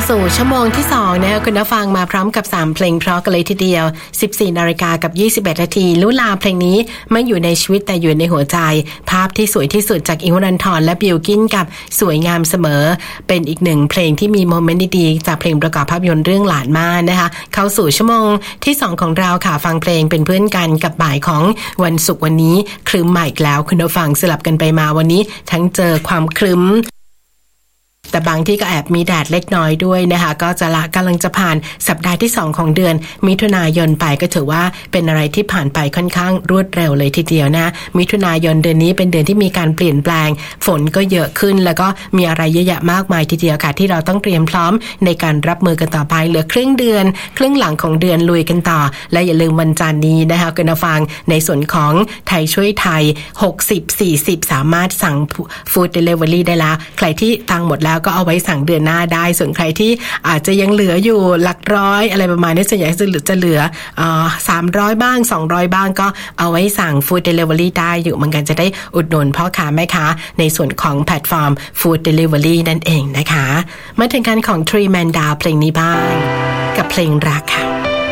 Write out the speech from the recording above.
สู่ชั่วโมงที่2นะคะคุณผู้ฟังมาพร้อมกับ3เพลงเพราะกันเลยทีเดียว 14:21 น.กับ 21 นาทีลุลาเพลงนี้ไม่อยู่ในชีวิตแต่อยู่ในหัวใจภาพที่สวยที่สุดจากอิงค์ วรันธรและบิลกิ้นกับสวยงามเสมอเป็นอีกหนึ่งเพลงที่มีโมเมนต์ดีๆจากเพลงประกอบภาพยนตร์เรื่องหลานม่านนะคะเข้าสู่ชั่วโมงที่2ของเราค่ะฟังเพลงเป็นเพื่อนกันกับบ่ายของวันศุกร์วันนี้ครึ้มใหม่อีกแล้วคุณผู้ฟังสลับกันไปมาวันนี้ทั้งเจอความครึ้มแต่บางที่ก็แอบมีแดดเล็กน้อยด้วยนะคะก็กำลังจะผ่านสัปดาห์ที่2ของเดือนมิถุนายนไปก็ถือว่าเป็นอะไรที่ผ่านไปค่อนข้างรวดเร็วเลยทีเดียวนะมิถุนายนเดือนนี้เป็นเดือนที่มีการเปลี่ยนแปลงฝนก็เยอะขึ้นแล้วก็มีอะไรเยอะแยะมากมายทีเดียวค่ะที่เราต้องเตรียมพร้อมในการรับมือกันต่อไปเหลือครึ่งเดือนครึ่งหลังของเดือนลุยกันต่อและอย่าลืมวันจันทร์นี้นะคะคุณผู้ฟังในส่วนของไทยช่วยไทย60-40สามารถสั่งฟู้ดเดลิเวอรี่ได้แล้วใครที่ตังหมดแล้วก็เอาไว้สั่งเดือนหน้าได้ส่วนใครที่อาจจะยังเหลืออยู่หลักร้อยอะไรประมาณนี้ส่วนใหญ่จะเหลือ300บ้าง200บ้างก็เอาไว้สั่งฟู้ดเดลิเวอรี่ได้อยู่เหมือนกันจะได้อุดหนุนพ่อค้าแม่ค้าในส่วนของแพลตฟอร์มฟู้ดเดลิเวอรี่นั่นเองนะคะมาถึงการของ Tree Man Down เพลงนี้บ้างกับเพลงรัก